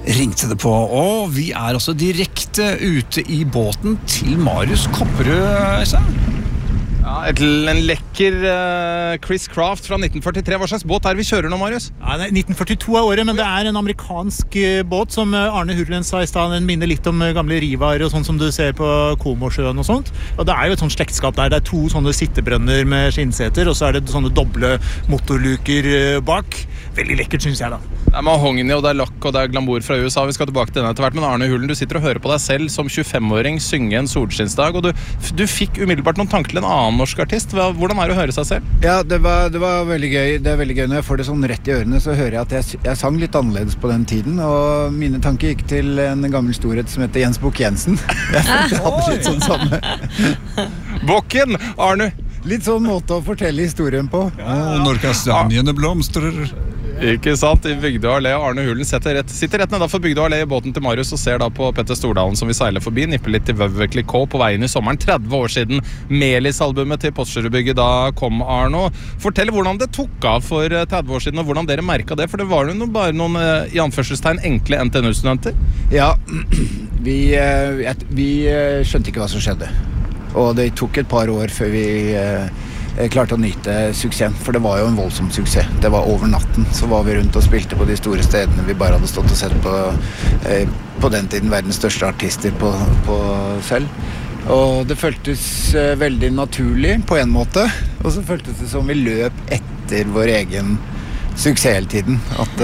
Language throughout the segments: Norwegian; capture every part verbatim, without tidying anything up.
ringte det på, og vi er også direkte ute i båten til Marius Kopperød, Øystein. Ja, et, en lekker uh, Chris Craft fra nitten førtitre. Hva slags båt er vi kjører nå, Marius? Ja, nitten førtito er året, men det er en amerikansk uh, båt som uh, Arne Hurlen sa i stedet. Den minner litt om uh, gamle rivar og sånn som du ser på Komosjøen og sånt. Og det er jo et sånt slektskap der. Det er to sånne sittebrønner med skinnseter, og så er det sånne doble motorluker uh, bak. Veldig lekkert, synes jeg da. Det er mahogni, og det er lakk, og det er glamour fra U S A. Vi skal tilbake til denne etter hvert, men Arne Hurlen, du sitter og hører på deg selv som tjuefem-åring synge en solskinnsdag, og du, du fikk umiddelbart noen tanker til en annen norsk artist. Hvordan er det å høre seg selv? Ja, det var, det var veldig gøy. Det er veldig gøy når jeg får det sånn rett i ørene, så hører jeg at jeg, jeg sang litt annerledes på den tiden, og mine tanker gikk til en gammel storhet som heter Jens Bukk Jensen. Jeg hadde litt sånn samme. Bukken, Arne! Litt sånn måte å fortelle historien på. Ja, når kastanjene blomstrer. Ikke sant, i Bygdø Allé. Arne Hurlen sitter rett, sitter rett nedenfor Bygdø Allé i båten til Marius og ser da på Petter Stordalen som vi seiler forbi, nipper litt til Vøvvekli K på veien i sommeren. tretti år siden Melis-albumet til Postgirobygget da kom, Arno. Fortell hvordan det tok av for tretti år siden, og hvordan dere merket det, for det var jo bare noen i anførselstegn enkle N T N U-studenter. Ja, vi, vi skjønte ikke hva som skjedde. Og det tok et par år før vi eh, klarte å nyte suksessen, for det var jo en voldsom suksess. Det var over natten, så var vi rundt og spilte på de store stedene vi bare hadde stått og sett på, eh, på den tiden verdens største artister på, på selv. Og det føltes eh, veldig naturlig på en måte, og så føltes det som vi løp etter vår egen suksess hele tiden. At,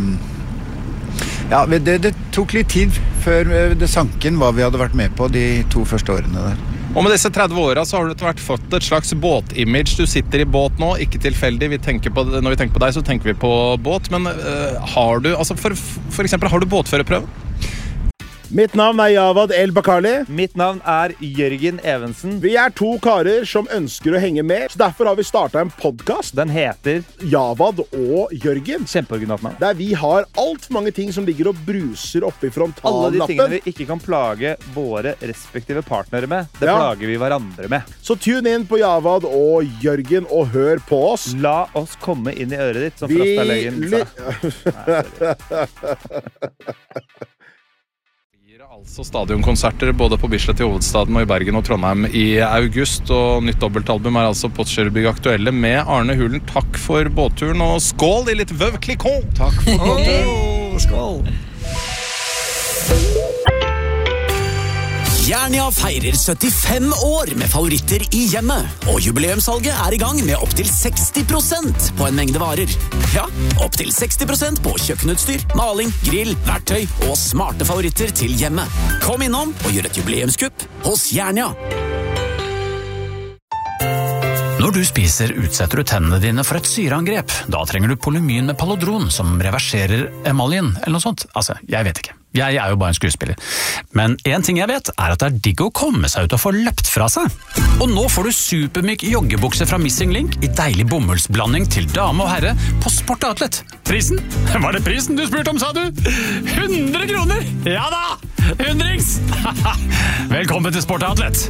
eh, ja, det, det tok litt tid før det sank inn hva vi hadde vært med på de to første årene der. Og med disse tretti årene så har du vært fått et slags båtimage. Du sitter i båt nå, ikke tilfeldig. Vi tenker på, når vi tenker på deg, så tenker vi på båt. Men uh, har du, altså for, for eksempel, har du båtførerprøve? Mitt navn er Javad El Bakali. Mitt navn er Jørgen Evensen. Vi er to karer som ønsker å henge med, så derfor har vi startet en podcast. Den heter Javad og Jørgen. Kjempeoriginalt navn. Der vi har alt for mange ting som ligger og bruser oppe i frontallappen. Alle de tingene vi ikke kan plage våre respektive partnere med, det ja. plager vi hverandre med. Så tune inn på Javad og Jørgen og hør på oss. La oss komme inn i øret ditt, som Frastalegen sa. Altså stadionkonserter både på Bislett i hovedstaden og i Bergen og Trondheim i august, og nytt dobbeltalbum er altså Postgirobygget aktuelle med Arne Hurlen. Takk for båtturen, og skål i litt Vøvklikon! Takk for båtturen! Skål! Jernia feirer syttifem år med favoritter i hjemmet, og jubileumssalget er i gang med opp til seksti prosent på en mengde varer. Ja, opp til seksti prosent på kjøkkenutstyr, maling, grill, verktøy og smarte favoritter til hjemmet. Kom innom og gjør et jubileumskupp hos Jernia. Når du spiser, utsetter du tennene dine for et syreangrep. Da trenger du Polymyn med Palodron, som reverserer emaljen, eller noe sånt. Altså, jeg vet ikke. Jeg er jo bare en skuespiller. Men en ting jeg vet, er at det er digg å komme seg ut og få løpt fra seg. Og nå får du supermyk joggebukse fra Missing Link i deilig bomullsblanding til dame og herre på Sport Outlet. Prisen? Var det prisen du spurte om, sa du? hundre kroner! Ja da! Hundrings! Velkommen til Sport Outlet.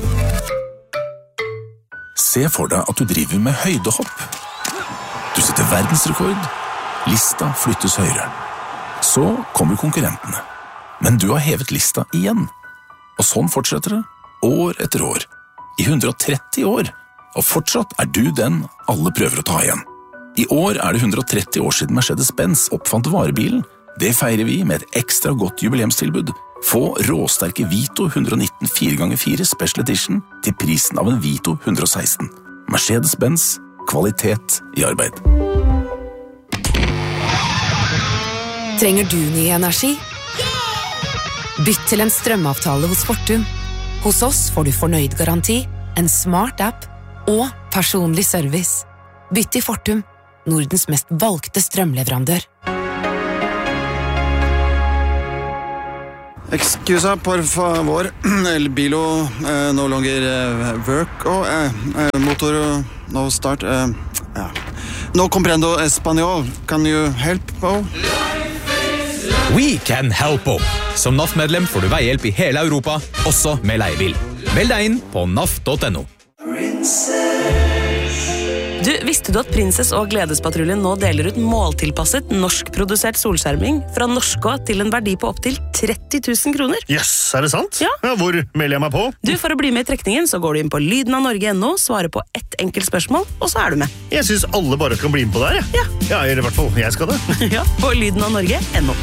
Se for deg at du driver med høydehopp. Du setter verdensrekord. Lista flyttes høyere. Så kommer konkurrentene. Men du har hevet lista igjen. Og sånn fortsetter det, år etter år. I hundre og tretti år. Og fortsatt er du den alle prøver å ta igjen. I år er det hundre og tretti år siden Mercedes-Benz oppfant varebilen. Det feirer vi med et ekstra godt jubileumstilbud. Få råsterke Vito hundre og nitten fire ganger fire Special Edition til prisen av en Vito hundre og seksten. Mercedes-Benz, kvalitet i arbeid. Trenger du ny energi? Bytt til en strømavtale hos Fortum. Hos oss får du fornøyd garanti, en smart app og personlig service. Bytt til Fortum, Nordens mest valgte strømleverandør. Excusa, por favor. El bilo uh, no longer uh, work. Oh, uh, uh, motor uh, no start. Uh, uh. No comprendo español. Can you help? Oh? We can help. Oh. Som N A F-medlem får du veihjelp i hele Europa, også med leiebil. Meld deg inn på N A F punktum no. Du, visste du at Prinsess og Gledespatruljen nå deler ut måltilpasset norskprodusert solskjerming fra Norskå til en verdi på opptil tretti tusen kroner? Jøss, yes, er det sant? Ja. Ja. Hvor melder jeg meg på? Du, For å bli med i trekningen så går du inn på lyden av norge punkt no, svarer på ett enkelt spørsmål, og så er du med. Jeg synes alle bare kan bli med på det her, ja. Ja, eller i hvert fall, jeg skal det. Ja, på lyden av norge punktum no.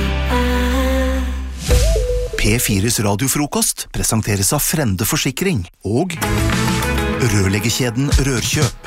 P fires radiofrokost presenteres av Frende Forsikring og rørleggerkjeden Rørkjøp.